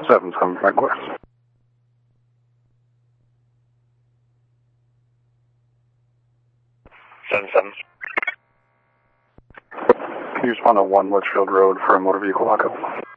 7's coming from Equus. Seven. Can you respond to 1 Litchfield Road for a motor vehicle lockup?